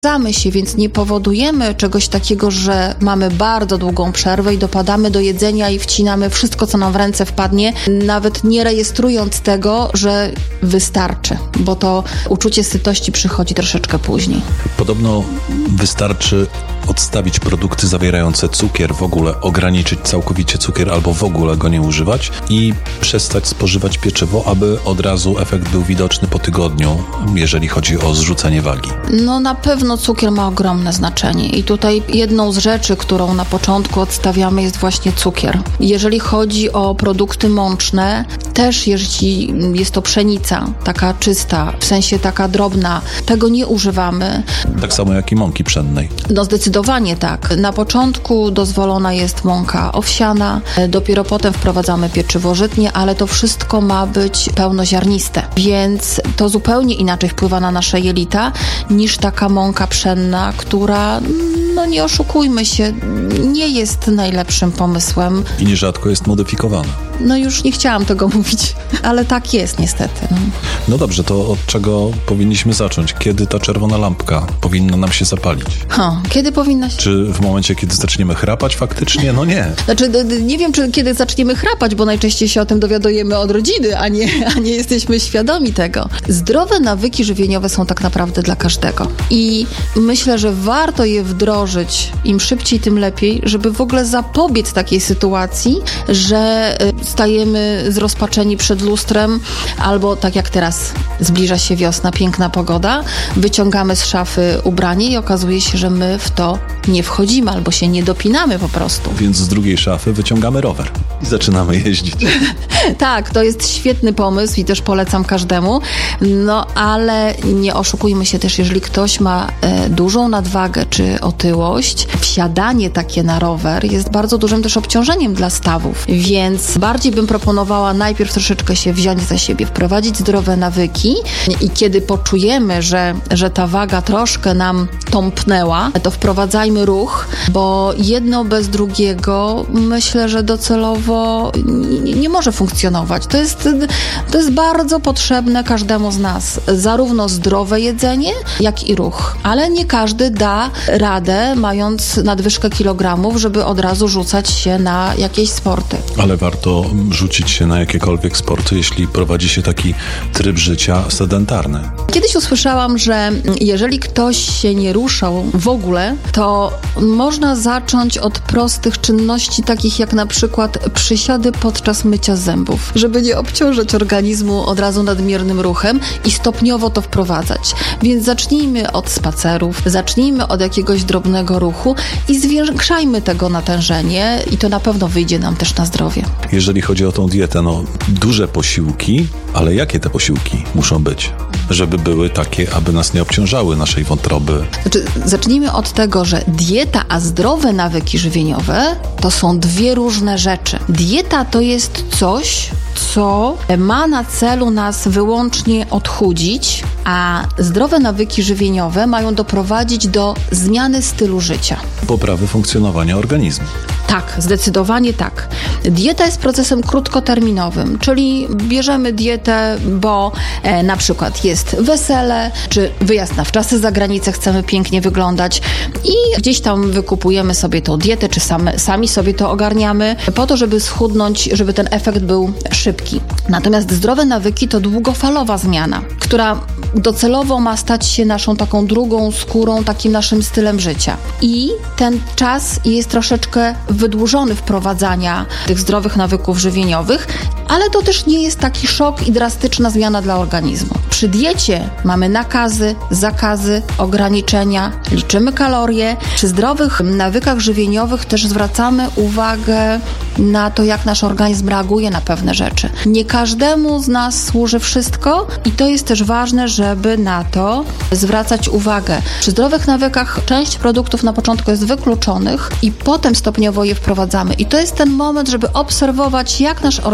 Zamy się, więc nie powodujemy czegoś takiego, że mamy bardzo długą przerwę i dopadamy do jedzenia i wcinamy wszystko, co nam w ręce wpadnie, nawet nie rejestrując tego, że wystarczy, bo to uczucie sytości przychodzi troszeczkę później. Podobno wystarczy odstawić produkty zawierające cukier, w ogóle ograniczyć całkowicie cukier albo w ogóle go nie używać i przestać spożywać pieczywo, aby od razu efekt był widoczny po tygodniu, jeżeli chodzi o zrzucenie wagi. No na pewno cukier ma ogromne znaczenie i tutaj jedną z rzeczy, którą na początku odstawiamy, jest właśnie cukier. Jeżeli chodzi o produkty mączne, też jeśli jest to pszenica, taka czysta, w sensie taka drobna, tego nie używamy. Tak samo jak i mąki pszennej. No zdecydowanie tak. Na początku dozwolona jest mąka owsiana, dopiero potem wprowadzamy pieczywo żytnie, ale to wszystko ma być pełnoziarniste, więc to zupełnie inaczej wpływa na nasze jelita niż taka mąka pszenna, która, no nie oszukujmy się, nie jest najlepszym pomysłem. I nierzadko jest modyfikowana. No już nie chciałam tego mówić, ale tak jest niestety. No dobrze, to od czego powinniśmy zacząć? Kiedy ta czerwona lampka powinna nam się zapalić? Kiedy powinna się... Czy w momencie, kiedy zaczniemy chrapać faktycznie? No nie. Znaczy, nie wiem, czy kiedy zaczniemy chrapać, bo najczęściej się o tym dowiadujemy od rodziny, a nie jesteśmy świadomi tego. Zdrowe nawyki żywieniowe są tak naprawdę dla każdego. I myślę, że warto je wdrożyć. Im szybciej, tym lepiej, żeby w ogóle zapobiec takiej sytuacji, że stajemy zrozpaczeni przed lustrem, albo tak jak teraz zbliża się wiosna, piękna pogoda, wyciągamy z szafy ubranie i okazuje się, że my w to nie wchodzimy, albo się nie dopinamy po prostu. Więc z drugiej szafy wyciągamy rower i zaczynamy jeździć. Tak, to jest świetny pomysł i też polecam każdemu, no ale nie oszukujmy się też, jeżeli ktoś ma dużą nadwagę czy otyłość, wsiadanie takie na rower jest bardzo dużym też obciążeniem dla stawów, więc bardziej bym proponowała najpierw troszeczkę się wziąć za siebie, wprowadzić zdrowe nawyki i kiedy poczujemy, że ta waga troszkę nam tąpnęła, to wprowadzajmy ruch, bo jedno bez drugiego myślę, że docelowo nie może funkcjonować. To jest bardzo potrzebne każdemu z nas. Zarówno zdrowe jedzenie, jak i ruch. Ale nie każdy da radę, mając nadwyżkę kilogramów, żeby od razu rzucać się na jakieś sporty. Ale warto rzucić się na jakiekolwiek sporty, jeśli prowadzi się taki tryb życia sedentarny. Kiedyś usłyszałam, że jeżeli ktoś się nie ruszał w ogóle, to można zacząć od prostych czynności, takich jak na przykład przysiady podczas mycia zębów, żeby nie obciążać organizmu od razu nadmiernym ruchem i stopniowo to wprowadzać. Więc zacznijmy od spacerów, zacznijmy od jakiegoś drobnego ruchu i zwiększajmy tego natężenie i to na pewno wyjdzie nam też na zdrowie. Jeżeli chodzi o tą dietę, duże posiłki, ale jakie te posiłki muszą być, żeby były takie, aby nas nie obciążały naszej wątroby? Zacznijmy od tego, że dieta a zdrowe nawyki żywieniowe to są dwie różne rzeczy. Dieta to jest coś, co ma na celu nas wyłącznie odchudzić, a zdrowe nawyki żywieniowe mają doprowadzić do zmiany stylu życia. Poprawy funkcjonowania organizmu. Tak, zdecydowanie tak. Dieta jest procesem krótkoterminowym, czyli bierzemy dietę, bo na przykład jest wesele, czy wyjazd na wczasy za granicę, chcemy pięknie wyglądać i gdzieś tam wykupujemy sobie tą dietę, czy sami sobie to ogarniamy po to, żeby schudnąć, żeby ten efekt był szybki. Natomiast zdrowe nawyki to długofalowa zmiana, która docelowo ma stać się naszą taką drugą skórą, takim naszym stylem życia. I ten czas jest troszeczkę wydłużony wprowadzania tych zdrowych nawyków żywieniowych, ale to też nie jest taki szok i drastyczna zmiana dla organizmu. Przy diecie mamy nakazy, zakazy, ograniczenia, liczymy kalorie. Przy zdrowych nawykach żywieniowych też zwracamy uwagę na to, jak nasz organizm reaguje na pewne rzeczy. Nie każdemu z nas służy wszystko i to jest też ważne, żeby na to zwracać uwagę. Przy zdrowych nawykach część produktów na początku jest wykluczonych i potem stopniowo je wprowadzamy. I to jest ten moment, żeby obserwować, jak nasz organizm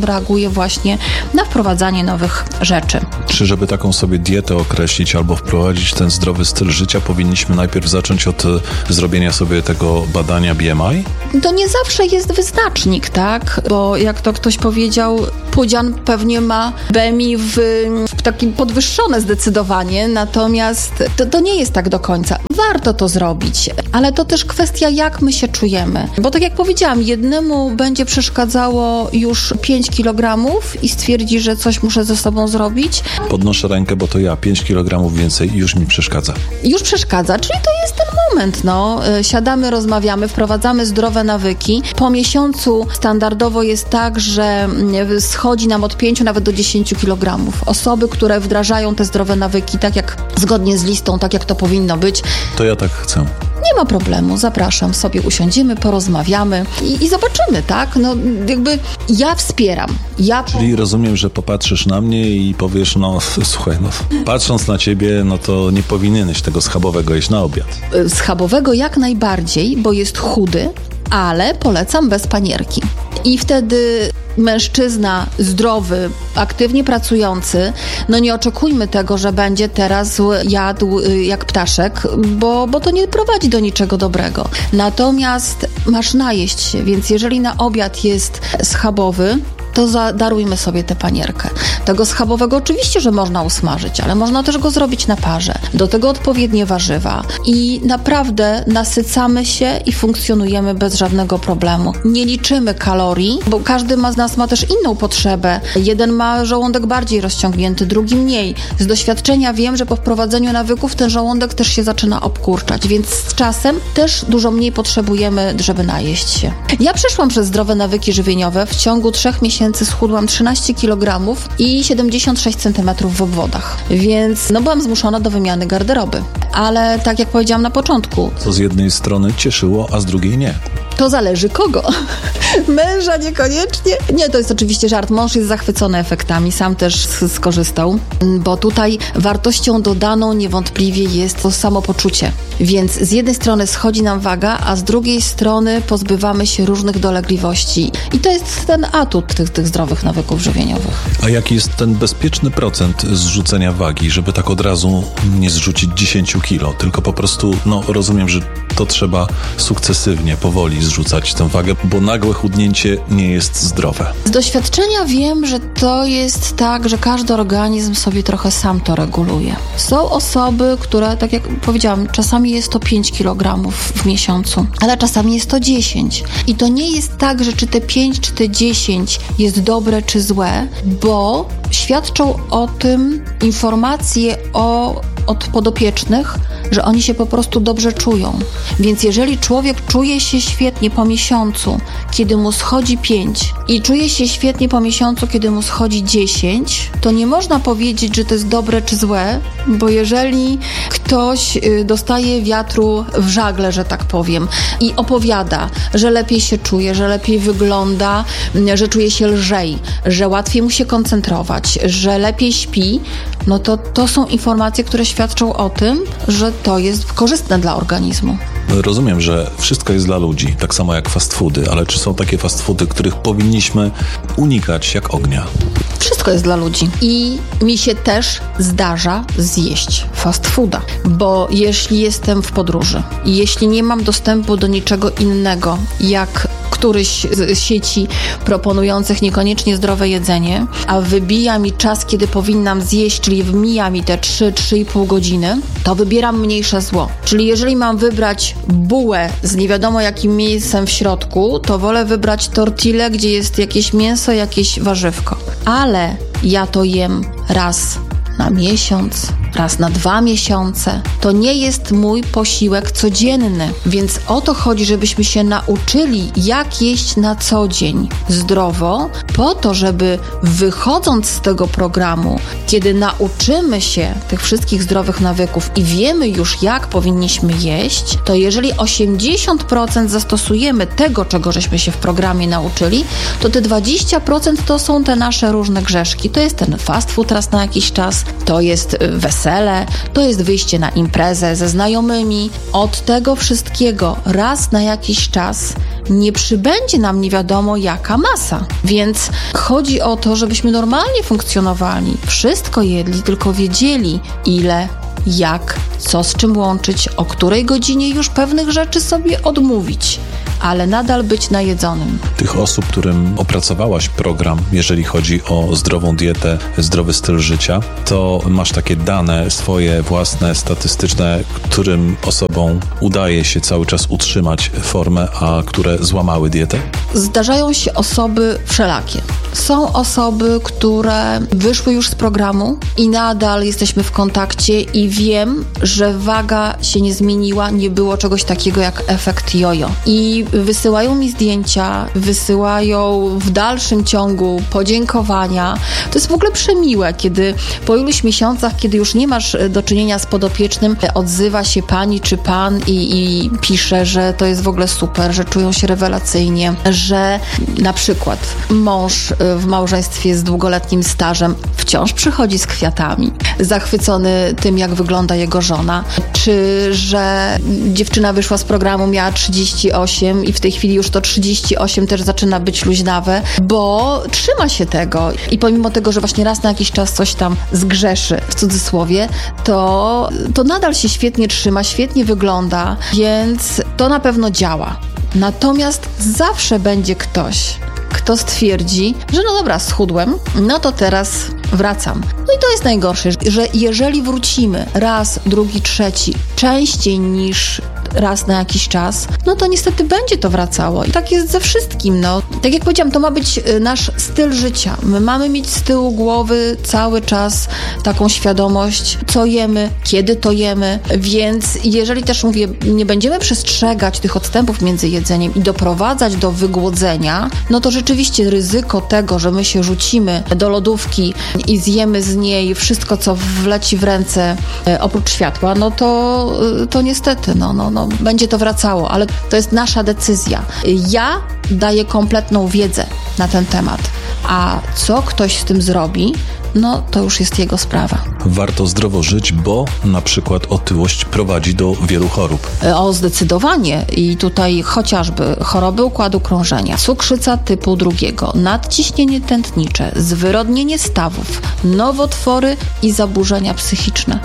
reaguje właśnie na wprowadzanie nowych rzeczy. Czy żeby taką sobie dietę określić albo wprowadzić ten zdrowy styl życia, powinniśmy najpierw zacząć od zrobienia sobie tego badania BMI? To nie zawsze jest wyznacznik, tak? Bo jak to ktoś powiedział, Pudzian pewnie ma BMI w takim podwyższone zdecydowanie, natomiast to nie jest tak do końca. Warto to zrobić, ale to też kwestia, jak my się czujemy. Bo tak jak powiedziałam, jednemu będzie przeszkadzało już 5 kg i stwierdzi, że coś muszę ze sobą zrobić. Podnoszę rękę, bo to ja 5 kg więcej i już mi przeszkadza. Już przeszkadza, czyli to jest ten moment, no. Siadamy, rozmawiamy, wprowadzamy zdrowe nawyki. Po miesiącu standardowo jest tak, że schodzi nam od 5 nawet do 10 kg. Osoby, które wdrażają te zdrowe nawyki tak jak zgodnie z listą, tak jak to powinno być. To ja tak chcę. Nie ma problemu, zapraszam, sobie usiądziemy, porozmawiamy i zobaczymy, tak? No jakby ja wspieram. Czyli rozumiem, że popatrzysz na mnie i powiesz, no słuchaj, no patrząc na ciebie, no to nie powinieneś tego schabowego jeść na obiad. Schabowego jak najbardziej, bo jest chudy, ale polecam bez panierki. I wtedy mężczyzna zdrowy, aktywnie pracujący, no nie oczekujmy tego, że będzie teraz jadł jak ptaszek, bo to nie prowadzi do niczego dobrego. Natomiast masz najeść się, więc jeżeli na obiad jest schabowy, to darujmy sobie tę panierkę. Tego schabowego oczywiście, że można usmażyć, ale można też go zrobić na parze. Do tego odpowiednie warzywa i naprawdę nasycamy się i funkcjonujemy bez żadnego problemu. Nie liczymy kalorii, bo każdy z nas ma też inną potrzebę. Jeden ma żołądek bardziej rozciągnięty, drugi mniej. Z doświadczenia wiem, że po wprowadzeniu nawyków ten żołądek też się zaczyna obkurczać, więc z czasem też dużo mniej potrzebujemy, żeby najeść się. Ja przeszłam przez zdrowe nawyki żywieniowe. W ciągu 3 miesięcy schudłam 13 kg i 76 cm w obwodach, więc byłam zmuszona do wymiany garderoby. Ale tak jak powiedziałam na początku... Co z jednej strony cieszyło, a z drugiej nie. To zależy kogo. Męża niekoniecznie. Nie, to jest oczywiście żart. Mąż jest zachwycony efektami, sam też skorzystał, bo tutaj wartością dodaną niewątpliwie jest to samopoczucie. Więc z jednej strony schodzi nam waga, a z drugiej strony pozbywamy się różnych dolegliwości. I to jest ten atut tych zdrowych nawyków żywieniowych. A jaki jest ten bezpieczny procent zrzucenia wagi, żeby tak od razu nie zrzucić 10 kilo, tylko po prostu, rozumiem, że to trzeba sukcesywnie, powoli zrzucać tę wagę, bo nagłe chudnięcie nie jest zdrowe. Z doświadczenia wiem, że to jest tak, że każdy organizm sobie trochę sam to reguluje. Są osoby, które, tak jak powiedziałam, czasami jest to 5 kg w miesiącu, ale czasami jest to 10. I to nie jest tak, że czy te 5, czy te 10 jest dobre, czy złe, bo świadczą o tym informacje od podopiecznych, że oni się po prostu dobrze czują. Więc jeżeli człowiek czuje się świetnie po miesiącu, kiedy mu schodzi 5 i czuje się świetnie po miesiącu, kiedy mu schodzi 10, to nie można powiedzieć, że to jest dobre czy złe, bo jeżeli ktoś dostaje wiatru w żagle, że tak powiem, i opowiada, że lepiej się czuje, że lepiej wygląda, że czuje się lżej, że łatwiej mu się koncentrować, że lepiej śpi, to są informacje, które świadczą o tym, że to jest korzystne dla organizmu. Rozumiem, że wszystko jest dla ludzi, tak samo jak fast foody, ale czy są takie fast foody, których powinniśmy unikać jak ognia? Wszystko jest dla ludzi. I mi się też zdarza zjeść fast fooda, bo jeśli jestem w podróży i jeśli nie mam dostępu do niczego innego, jak któryś z sieci proponujących niekoniecznie zdrowe jedzenie, a wybija mi czas, kiedy powinnam zjeść, czyli mija mi te 3-3,5 godziny, to wybieram mniejsze zło. Czyli jeżeli mam wybrać bułę z nie wiadomo jakim mięsem w środku, to wolę wybrać tortillę, gdzie jest jakieś mięso, jakieś warzywko. Ale ja to jem raz na miesiąc, raz na 2 miesiące. To nie jest mój posiłek codzienny, więc o to chodzi, żebyśmy się nauczyli, jak jeść na co dzień zdrowo, po to, żeby wychodząc z tego programu, kiedy nauczymy się tych wszystkich zdrowych nawyków i wiemy już, jak powinniśmy jeść, to jeżeli 80% zastosujemy tego, czego żeśmy się w programie nauczyli, to te 20% to są te nasze różne grzeszki. To jest ten fast food raz na jakiś czas, to jest wesele, wesele, to jest wyjście na imprezę ze znajomymi. Od tego wszystkiego raz na jakiś czas nie przybędzie nam nie wiadomo jaka masa. Więc chodzi o to, żebyśmy normalnie funkcjonowali, wszystko jedli, tylko wiedzieli ile, jak, co z czym łączyć, o której godzinie już pewnych rzeczy sobie odmówić, ale nadal być najedzonym. Tych osób, którym opracowałaś program, jeżeli chodzi o zdrową dietę, zdrowy styl życia, to masz takie dane swoje własne, statystyczne, którym osobom udaje się cały czas utrzymać formę, a które złamały dietę? Zdarzają się osoby wszelakie. Są osoby, które wyszły już z programu i nadal jesteśmy w kontakcie i wiem, że waga się nie zmieniła, nie było czegoś takiego jak efekt jojo. I wysyłają mi zdjęcia, wysyłają w dalszym ciągu podziękowania. To jest w ogóle przemiłe, kiedy po iluś miesiącach, kiedy już nie masz do czynienia z podopiecznym, odzywa się pani czy pan i pisze, że to jest w ogóle super, że czują się rewelacyjnie, że na przykład mąż w małżeństwie z długoletnim stażem wciąż przychodzi z kwiatami, zachwycony tym, jak wygląda jego żona, czy że dziewczyna wyszła z programu, miała 38 i w tej chwili już to 38 też zaczyna być luźnawe, bo trzyma się tego i pomimo tego, że właśnie raz na jakiś czas coś tam zgrzeszy, w cudzysłowie, to nadal się świetnie trzyma, świetnie wygląda, więc to na pewno działa. Natomiast zawsze będzie ktoś, kto stwierdzi, że no dobra, schudłem, no to teraz wracam. No i to jest najgorsze, że jeżeli wrócimy raz, drugi, trzeci, częściej niż raz na jakiś czas, no to niestety będzie to wracało. I tak jest ze wszystkim, no. Tak jak powiedziałam, to ma być nasz styl życia. My mamy mieć z tyłu głowy cały czas taką świadomość, co jemy, kiedy to jemy, więc jeżeli też, mówię, nie będziemy przestrzegać tych odstępów między jedzeniem i doprowadzać do wygłodzenia, no to rzeczywiście ryzyko tego, że my się rzucimy do lodówki i zjemy z niej wszystko, co wleci w ręce oprócz światła, no to niestety, będzie to wracało, ale to jest nasza decyzja. Ja daję kompletną wiedzę na ten temat, a co ktoś z tym zrobi, no to już jest jego sprawa. Warto zdrowo żyć, bo na przykład otyłość prowadzi do wielu chorób. O, zdecydowanie. I tutaj chociażby choroby układu krążenia, cukrzyca typu 2, nadciśnienie tętnicze, zwyrodnienie stawów, nowotwory i zaburzenia psychiczne.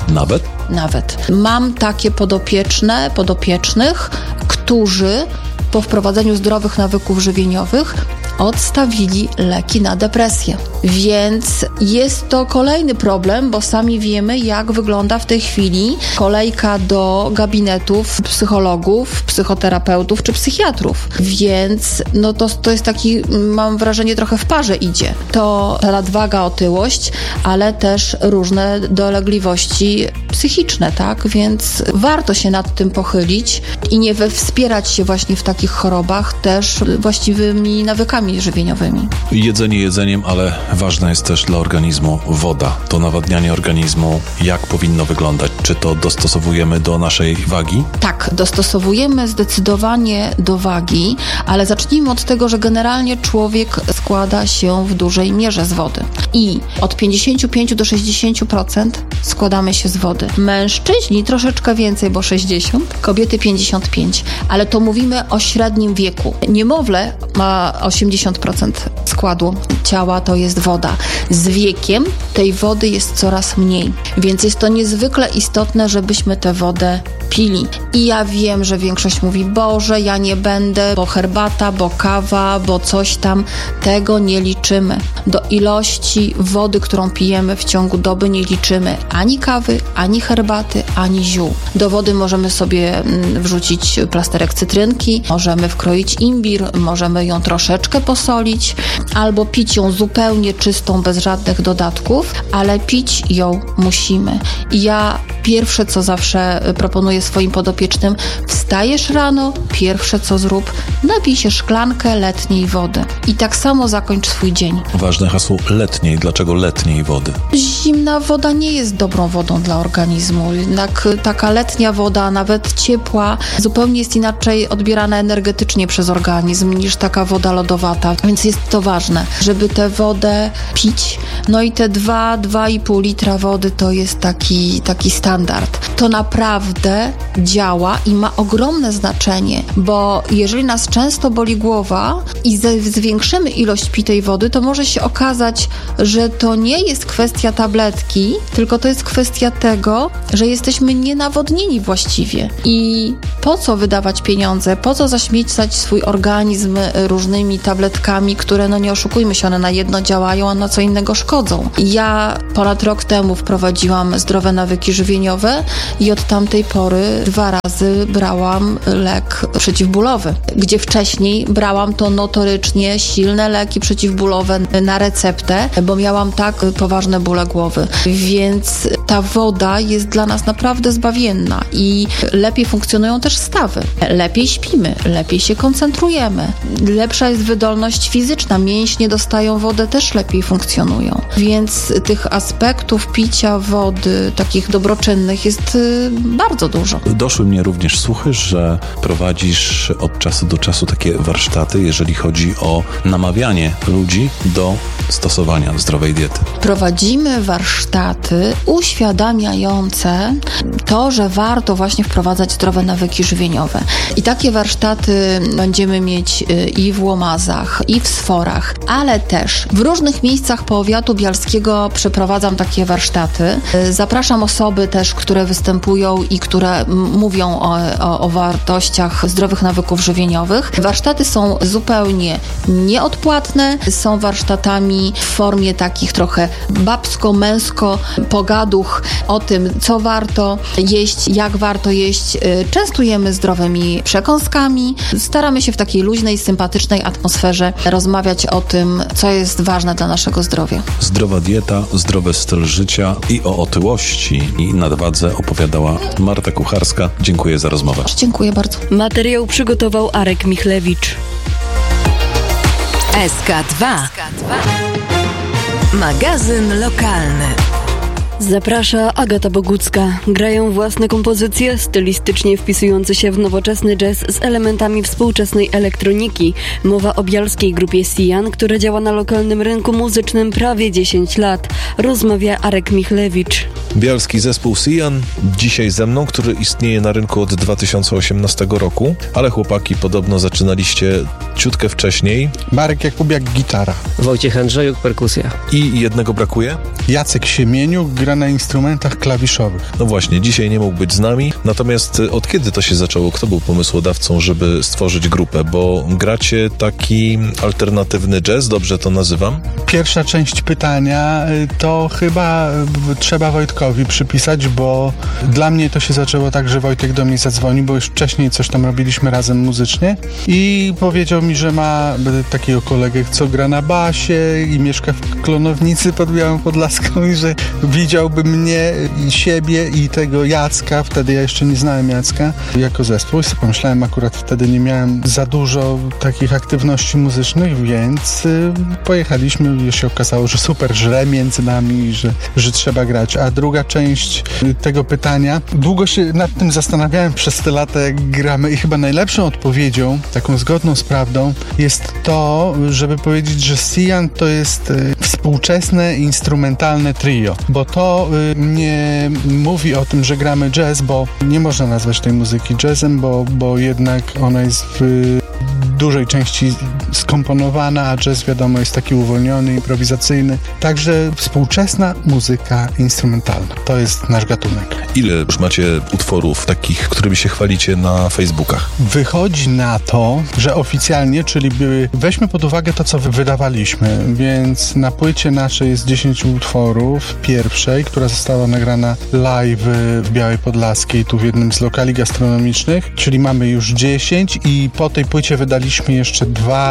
Nawet. Mam takie podopiecznych, którzy po wprowadzeniu zdrowych nawyków żywieniowych odstawili leki na depresję. Więc jest to kolejny problem, bo sami wiemy, jak wygląda w tej chwili kolejka do gabinetów psychologów, psychoterapeutów czy psychiatrów. Więc to jest taki, mam wrażenie, trochę w parze idzie. To ta nadwaga, otyłość, ale też różne dolegliwości psychiczne, tak? Więc warto się nad tym pochylić i nie wspierać się właśnie w takich chorobach też właściwymi nawykami żywieniowymi. Jedzenie jedzeniem, ale ważna jest też dla organizmu woda. To nawadnianie organizmu, jak powinno wyglądać? Czy to dostosowujemy do naszej wagi? Tak, dostosowujemy zdecydowanie do wagi, ale zacznijmy od tego, że generalnie człowiek składa się w dużej mierze z wody. I od 55 do 60% składamy się z wody. Mężczyźni troszeczkę więcej, bo 60%, kobiety 55%, ale to mówimy o średnim wieku. Niemowlę ma 80% składu ciała, to jest woda. Z wiekiem tej wody jest coraz mniej, więc jest to niezwykle istotne, żebyśmy tę wodę pili. I ja wiem, że większość mówi, Boże, ja nie będę, bo herbata, bo kawa, bo coś tam. Tego nie liczymy. Do ilości wody, którą pijemy w ciągu doby, nie liczymy ani kawy, ani herbaty, ani ziół. Do wody możemy sobie wrzucić plasterek cytrynki, możemy wkroić imbir, możemy ją troszeczkę posolić, albo pić ją zupełnie czystą, bez żadnych dodatków, ale pić ją musimy. I ja pierwsze, co zawsze proponuję swoim podopiecznym, bezpiecznym. Wstajesz rano, pierwsze co zrób, napij się szklankę letniej wody. I tak samo zakończ swój dzień. Ważne hasło letniej. Dlaczego letniej wody? Zimna woda nie jest dobrą wodą dla organizmu. Jednak taka letnia woda, nawet ciepła, zupełnie jest inaczej odbierana energetycznie przez organizm niż taka woda lodowata. Więc jest to ważne, żeby tę wodę pić. No i te 2,5 litra wody to jest taki standard. To naprawdę działa i ma ogromne znaczenie, bo jeżeli nas często boli głowa i zwiększymy ilość pitej wody, to może się okazać, że to nie jest kwestia tabletki, tylko to jest kwestia tego, że jesteśmy nienawodnieni właściwie. I po co wydawać pieniądze, po co zaśmiecać swój organizm różnymi tabletkami, które, no nie oszukujmy się, one na jedno działają, a na co innego szkodzą. Ja ponad rok temu wprowadziłam zdrowe nawyki żywieniowe i od tamtej pory 2 razy brałam lek przeciwbólowy, gdzie wcześniej brałam to notorycznie silne leki przeciwbólowe na receptę, bo miałam tak poważne bóle głowy. Więc ta woda jest dla nas naprawdę zbawienna i lepiej funkcjonują też stawy. Lepiej śpimy, lepiej się koncentrujemy. Lepsza jest wydolność fizyczna. Mięśnie dostają wodę, też lepiej funkcjonują. Więc tych aspektów picia wody, takich dobroczynnych, jest bardzo dużo. Doszły mnie również słuchy, że prowadzisz od czasu do czasu takie warsztaty, jeżeli chodzi o namawianie ludzi do stosowania zdrowej diety. Prowadzimy warsztaty uświadamiające to, że warto właśnie wprowadzać zdrowe nawyki żywieniowe. I takie warsztaty będziemy mieć i w Łomazach, i w Sforach, ale też w różnych miejscach powiatu bialskiego przeprowadzam takie warsztaty. Zapraszam osoby też, które występują i które mówią o wartościach zdrowych nawyków żywieniowych. Warsztaty są zupełnie nieodpłatne, są warsztatami w formie takich trochę babsko-męsko pogaduch o tym, co warto jeść, jak warto jeść. Częstujemy zdrowymi przekąskami. Staramy się w takiej luźnej, sympatycznej atmosferze rozmawiać o tym, co jest ważne dla naszego zdrowia. Zdrowa dieta, zdrowy styl życia i o otyłości i nadwadze opowiadała Marta Kucharska. Dziękuję za rozmowę. Dziękuję bardzo. Materiał przygotował Arek Michlewicz. SK2. Magazyn lokalny. Zaprasza Agata Bogucka. Grają własne kompozycje, stylistycznie wpisujące się w nowoczesny jazz z elementami współczesnej elektroniki. Mowa o bialskiej grupie Sian, która działa na lokalnym rynku muzycznym prawie 10 lat. Rozmawia Arek Michlewicz. Bialski zespół Sian, dzisiaj ze mną, który istnieje na rynku od 2018 roku, ale chłopaki podobno zaczynaliście ciutkę wcześniej. Marek Jakubiak, gitara. Wojciech Andrzejuk, perkusja. I jednego brakuje? Jacek Siemieniuk gra na instrumentach klawiszowych. No właśnie, dzisiaj nie mógł być z nami, natomiast od kiedy to się zaczęło? Kto był pomysłodawcą, żeby stworzyć grupę? Bo gracie taki alternatywny jazz, dobrze to nazywam? Pierwsza część pytania to chyba trzeba Wojtkowi przypisać, bo dla mnie to się zaczęło tak, że Wojtek do mnie zadzwonił, bo już wcześniej coś tam robiliśmy razem muzycznie i powiedział mi, że ma takiego kolegę, co gra na basie i mieszka w Klonownicy pod Białą Podlaską i że widziałby mnie i siebie i tego Jacka, wtedy ja jeszcze nie znałem Jacka, jako zespół. I sobie pomyślałem, akurat wtedy nie miałem za dużo takich aktywności muzycznych, więc pojechaliśmy i się okazało, że super żre między nami, że trzeba grać. A druga część tego pytania, długo się nad tym zastanawiałem przez te lata, jak gramy i chyba najlepszą odpowiedzią, taką zgodną z prawdą, jest to, żeby powiedzieć, że Sian to jest współczesne instrumentalne trio, bo to nie mówi o tym, że gramy jazz, bo nie można nazwać tej muzyki jazzem, bo jednak ona jest w dużej części skomponowana, a jazz wiadomo jest taki uwolniony, improwizacyjny. Także współczesna muzyka instrumentalna. To jest nasz gatunek. Ile już macie utworów takich, którymi się chwalicie na Facebookach? Wychodzi na to, że oficjalnie, czyli weźmy pod uwagę to, co wydawaliśmy, więc na płycie naszej jest 10 utworów pierwszej, która została nagrana live w Białej Podlaskiej, tu w jednym z lokali gastronomicznych, czyli mamy już 10 i po tej płycie wydaliśmy jeszcze 2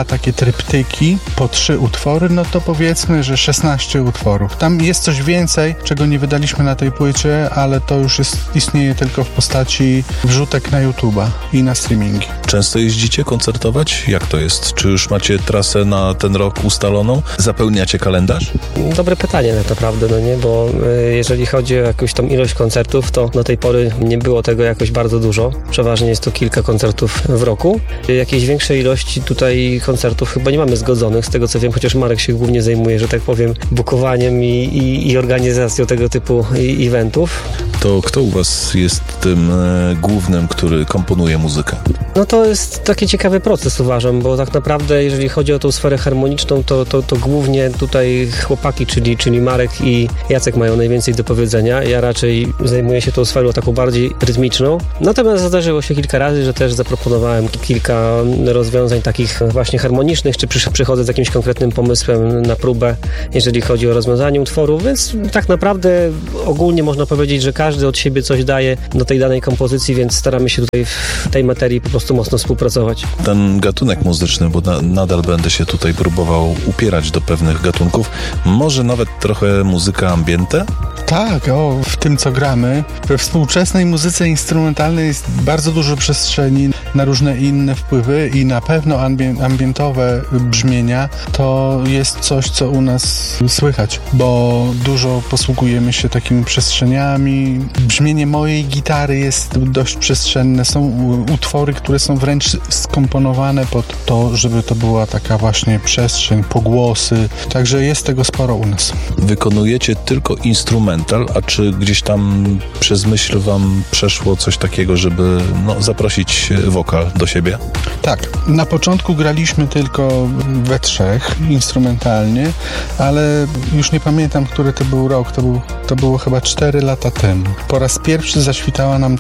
takie tryptyki po 3 utwory, no to powiedzmy, że 16 utworów. Tam jest coś więcej, czego nie wydaliśmy na tej płycie, ale to już istnieje tylko w postaci wrzutek na YouTube'a i na streamingi. Często jeździcie koncertować? Jak to jest? Czy już macie trasę na ten rok ustaloną? Zapełniacie kalendarz? Dobre pytanie tak naprawdę, no nie? Bo jeżeli chodzi o jakąś tam ilość koncertów, to do tej pory nie było tego jakoś bardzo dużo. Przeważnie jest to kilka koncertów w roku. Jakiejś większej ilości tutaj koncertów chyba nie mamy zgodzonych, z tego co wiem, chociaż Marek się głównie zajmuje, że tak powiem, bukowaniem i organizacją tego typu eventów. To kto u was jest tym głównym, który komponuje muzykę? No to jest taki ciekawy proces, uważam, bo tak naprawdę jeżeli chodzi o tą sferę harmoniczną, to głównie tutaj chłopaki, czyli Marek i Jacek mają najwięcej do powiedzenia. Ja raczej zajmuję się tą sferą taką bardziej rytmiczną. Natomiast zdarzyło się kilka razy, że też zaproponowałem kilka rozwiązań takich właśnie harmonicznych, czy przychodzę z jakimś konkretnym pomysłem na próbę, jeżeli chodzi o rozwiązanie utworu, więc tak naprawdę ogólnie można powiedzieć, że każdy od siebie coś daje do tej danej kompozycji, więc staramy się tutaj w tej materii po prostu mocno współpracować. Ten gatunek muzyczny, bo nadal będę się tutaj próbował upierać do pewnych gatunków, może nawet trochę muzyka ambiente? Tak, w tym co gramy. We współczesnej muzyce instrumentalnej jest bardzo dużo przestrzeni na różne inne wpływy i na pewno ambientowe brzmienia to jest coś, co u nas słychać, bo dużo posługujemy się takimi przestrzeniami. Brzmienie mojej gitary jest dość przestrzenne. Są utwory, które są wręcz skomponowane pod to, żeby to była taka właśnie przestrzeń, pogłosy. Także jest tego sporo u nas. Wykonujecie tylko instrumental, a czy gdzieś tam przez myśl wam przeszło coś takiego, żeby zaprosić wokal do siebie? Tak. Na początku graliśmy tylko we 3 instrumentalnie, ale już nie pamiętam, który to był rok. To było chyba 4 lata temu. Po raz pierwszy zaświtała nam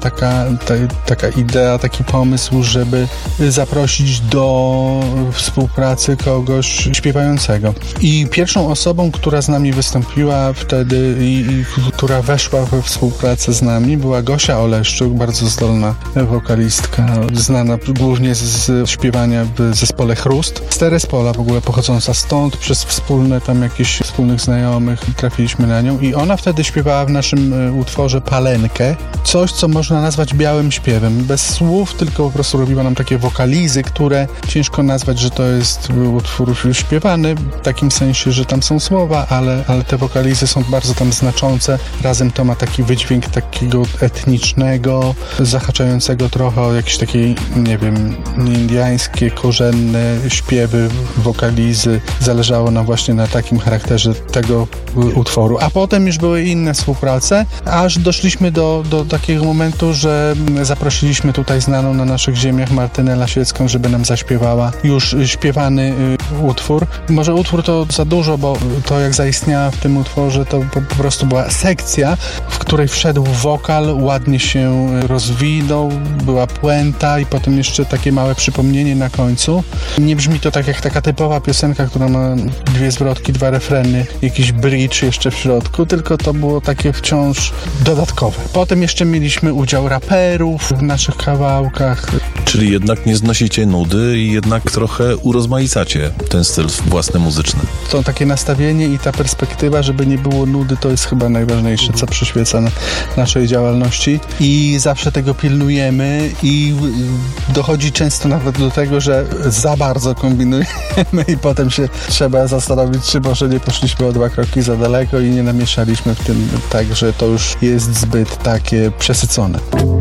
taka idea, taki pomysł, żeby zaprosić do współpracy kogoś śpiewającego. I pierwszą osobą, która z nami wystąpiła wtedy i która weszła we współpracę z nami, była Gosia Oleszczuk, bardzo zdolna wokalistka, znana głównie z śpiewania w zespole Chrust. Z Terespola w ogóle pochodząca stąd, przez wspólnych znajomych trafiliśmy na nią i ona wtedy śpiewała w naszym utworze Palenkę, coś, co można nazwać białym śpiewem. Bez słów, tylko po prostu robiła nam takie wokalizy, które ciężko nazwać, że to jest utwór śpiewany, w takim sensie, że tam są słowa, ale te wokalizy są bardzo tam znaczące. Razem to ma taki wydźwięk takiego etnicznego, zahaczającego trochę o jakieś takie, nie wiem, indyjskie, korzenne śpiewy, wokalizy. Zależało nam właśnie na takim charakterze tego utworu. A potem już były inne współprace, aż doszliśmy do takiego momentu, że zaprosiliśmy tutaj znaną na naszych ziemiach Martynę Lasiecką, żeby nam zaśpiewała już śpiewany utwór. Może utwór to za dużo, bo to jak zaistniała w tym utworze, to po prostu była sekcja, w której wszedł wokal, ładnie się rozwinął, była puenta i potem jeszcze takie małe przypomnienie na końcu. Nie brzmi to tak jak taka typowa piosenka, która ma 2 zwrotki, 2 refreny, jakiś bridge jeszcze w środku, tylko to było takie wciąż dodatkowe. Potem jeszcze mieliśmy udział raperów w naszych kawałkach. Czyli jednak nie znosicie nudy i jednak trochę urozmaicacie ten styl własny muzyczny. To takie nastawienie i ta perspektywa, żeby nie było nudy, to jest chyba najważniejsze, co przyświeca naszej działalności i zawsze tego pilnujemy i dochodzi często nawet do tego, że za bardzo kombinujemy i potem się trzeba zastanowić, czy może nie poszliśmy o 2 kroki za daleko i nie namieszaliśmy w tym tak, że to już jest zbyt takie przesycone.